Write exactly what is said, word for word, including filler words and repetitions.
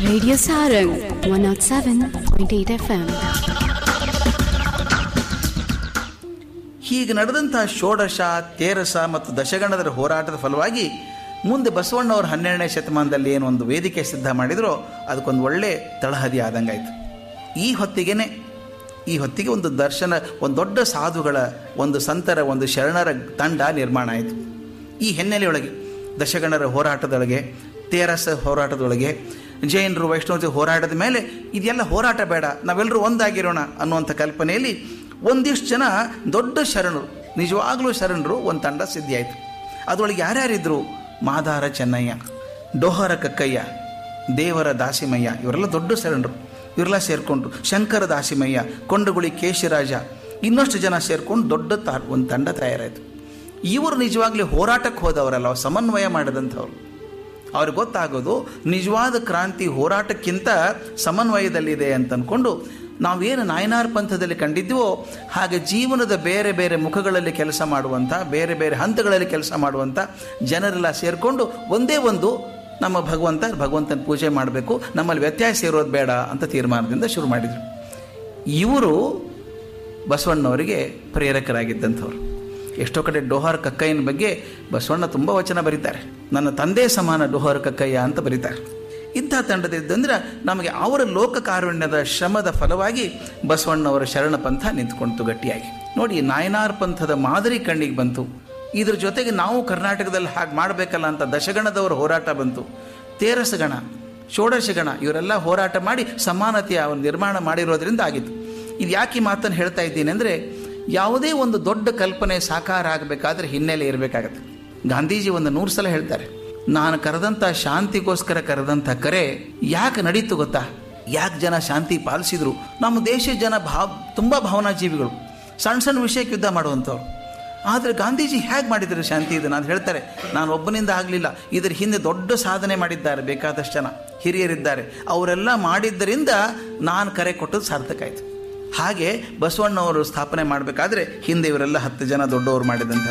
Radio Sarang one oh seven point eight F M. ಹೀಗೆ ನಡೆದಂತಹ ಷೋಡಶ, ತೇರಸ ಮತ್ತು ದಶಗಣದರ ಹೋರಾಟದ ಫಲವಾಗಿ ಮುಂದೆ ಬಸವಣ್ಣವರು ಹನ್ನೆರಡನೇ ಶತಮಾನದಲ್ಲಿ ಏನೊಂದು ವೇದಿಕೆ ಸಿದ್ಧ ಮಾಡಿದರೋ ಅದಕ್ಕೊಂದು ಒಳ್ಳೆ ತಳಹದಿ ಆದಂಗಾಯ್ತು. ಈ ಹೊತ್ತಿಗೆನೆ ಈ ಹೊತ್ತಿಗೆ ಒಂದು ದರ್ಶನ, ಒಂದು ದೊಡ್ಡ ಸಾಧುಗಳ, ಒಂದು ಸಂತರ, ಒಂದು ಶರಣರ ತಂಡ ನಿರ್ಮಾಣ ಆಯಿತು. ಈ ಹಿನ್ನೆಲೆಯೊಳಗೆ ದಶಗಣರ ಹೋರಾಟದೊಳಗೆ, ತೇರಸ ಹೋರಾಟದೊಳಗೆ, ಜೈನರು ವೈಷ್ಣವ ಹೋರಾಟದ ಮೇಲೆ ಇದೆಲ್ಲ ಹೋರಾಟ ಬೇಡ, ನಾವೆಲ್ಲರೂ ಒಂದಾಗಿರೋಣ ಅನ್ನುವಂಥ ಕಲ್ಪನೆಯಲ್ಲಿ ಒಂದಿಷ್ಟು ಜನ ದೊಡ್ಡ ಶರಣರು, ನಿಜವಾಗ್ಲೂ ಶರಣರು ಒಂದು ತಂಡ ಸಿದ್ಧಿಯಾಯಿತು. ಅದರೊಳಗೆ ಯಾರ್ಯಾರಿದ್ರು? ಮಾದಾರ ಚೆನ್ನಯ್ಯ, ಡೋಹರ ಕಕ್ಕಯ್ಯ, ದೇವರ ದಾಸಿಮಯ್ಯ, ಇವರೆಲ್ಲ ದೊಡ್ಡ ಶರಣರು. ಇವರೆಲ್ಲ ಸೇರಿಕೊಂಡು ಶಂಕರ ದಾಸಿಮಯ್ಯ, ಕೊಂಡಗುಳಿ ಕೇಶಿರಾಜ, ಇನ್ನಷ್ಟು ಜನ ಸೇರಿಕೊಂಡು ದೊಡ್ಡ ತಾ ಒಂದು ತಂಡ ತಯಾರಾಯಿತು. ಇವರು ನಿಜವಾಗ್ಲೂ ಹೋರಾಟಕ್ಕೆ ಹೋದವರಲ್ಲ, ಸಮನ್ವಯ ಮಾಡಿದಂಥವ್ರು. ಅವ್ರಿಗೆ ಗೊತ್ತಾಗೋದು ನಿಜವಾದ ಕ್ರಾಂತಿ ಹೋರಾಟಕ್ಕಿಂತ ಸಮನ್ವಯದಲ್ಲಿದೆ ಅಂತ ಅಂದ್ಕೊಂಡು ನಾವೇನು ನಾಯನಾರ್ ಪಂಥದಲ್ಲಿ ಕಂಡಿದ್ದೀವೋ ಹಾಗೆ ಜೀವನದ ಬೇರೆ ಬೇರೆ ಮುಖಗಳಲ್ಲಿ ಕೆಲಸ ಮಾಡುವಂಥ, ಬೇರೆ ಬೇರೆ ಹಂತಗಳಲ್ಲಿ ಕೆಲಸ ಮಾಡುವಂಥ ಜನರೆಲ್ಲ ಸೇರಿಕೊಂಡು ಒಂದೇ ಒಂದು ನಮ್ಮ ಭಗವಂತ ಭಗವಂತನ ಪೂಜೆ ಮಾಡಬೇಕು, ನಮ್ಮಲ್ಲಿ ವ್ಯತ್ಯಾಸ ಇರೋದು ಬೇಡ ಅಂತ ತೀರ್ಮಾನದಿಂದ ಶುರು ಮಾಡಿದರು. ಇವರು ಬಸವಣ್ಣವರಿಗೆ ಪ್ರೇರಕರಾಗಿದ್ದಂಥವ್ರು. ಎಷ್ಟೋ ಕಡೆ ಡೋಹರ್ ಕಕ್ಕಯ್ಯನ ಬಗ್ಗೆ ಬಸವಣ್ಣ ತುಂಬ ವಚನ ಬರೀತಾರೆ. ನನ್ನ ತಂದೆ ಸಮಾನ ಡೋಹರ್ ಕಕ್ಕಯ್ಯ ಅಂತ ಬರೀತಾರೆ. ಇಂಥ ತಂಡದಿದ್ದಂದ್ರೆ ನಮಗೆ ಅವರ ಲೋಕ ಕಾರುಣ್ಯದ ಶ್ರಮದ ಫಲವಾಗಿ ಬಸವಣ್ಣವರ ಶರಣ ಪಂಥ ನಿಂತ್ಕೊಳ್ತು ಗಟ್ಟಿಯಾಗಿ. ನೋಡಿ, ನಾಯನಾರ್ ಪಂಥದ ಮಾದರಿ ಕಣ್ಣಿಗೆ ಬಂತು. ಇದ್ರ ಜೊತೆಗೆ ನಾವು ಕರ್ನಾಟಕದಲ್ಲಿ ಹಾಗೆ ಮಾಡಬೇಕಲ್ಲ ಅಂತ ದಶಗಣದವರ ಹೋರಾಟ ಬಂತು. ತೇರಸಗಣ, ಷೋಡಶಗಣ ಇವರೆಲ್ಲ ಹೋರಾಟ ಮಾಡಿ ಸಮಾನತೆಯ ನಿರ್ಮಾಣ ಮಾಡಿರೋದ್ರಿಂದ ಆಗಿತ್ತು. ಇದು ಯಾಕೆ ಈ ಮಾತನ್ನು ಹೇಳ್ತಾ ಇದ್ದೀನಿ ಅಂದರೆ, ಯಾವುದೇ ಒಂದು ದೊಡ್ಡ ಕಲ್ಪನೆ ಸಾಕಾರ ಆಗಬೇಕಾದ್ರೆ ಹಿನ್ನೆಲೆ ಇರಬೇಕಾಗತ್ತೆ. ಗಾಂಧೀಜಿ ಒಂದು ನೂರು ಸಲ ಹೇಳ್ತಾರೆ, ನಾನು ಕರೆದಂಥ ಶಾಂತಿಗೋಸ್ಕರ ಕರೆದಂಥ ಕರೆ ಯಾಕೆ ನಡೀತು ಗೊತ್ತಾ? ಯಾಕೆ ಜನ ಶಾಂತಿ ಪಾಲಿಸಿದ್ರು? ನಮ್ಮ ದೇಶದ ಜನ ಭಾವ ತುಂಬ ಭಾವನಾಜೀವಿಗಳು, ಸಣ್ಣ ಸಣ್ಣ ವಿಷಯಕ್ಕೆ ಯುದ್ಧ ಮಾಡುವಂಥವ್ರು. ಆದರೆ ಗಾಂಧೀಜಿ ಹೇಗೆ ಮಾಡಿದ್ರು ಶಾಂತಿ? ಇದು ನಾನು ಹೇಳ್ತಾರೆ, ನಾನು ಒಬ್ಬನಿಂದ ಆಗಲಿಲ್ಲ, ಇದರ ಹಿಂದೆ ದೊಡ್ಡ ಸಾಧನೆ ಮಾಡಿದ್ದಾರೆ ಬೇಕಾದಷ್ಟು ಜನ ಹಿರಿಯರಿದ್ದಾರೆ. ಅವರೆಲ್ಲ ಮಾಡಿದ್ದರಿಂದ ನಾನು ಕರೆ ಕೊಟ್ಟದ್ದು ಸಾರ್ಥಕ ಆಯಿತು. ಹಾಗೆ ಬಸವಣ್ಣವರು ಸ್ಥಾಪನೆ ಮಾಡಬೇಕಾದ್ರೆ ಹಿಂದೆ ಇವರೆಲ್ಲ ಹತ್ತು ಜನ ದೊಡ್ಡವರು ಮಾಡಿದಂಥ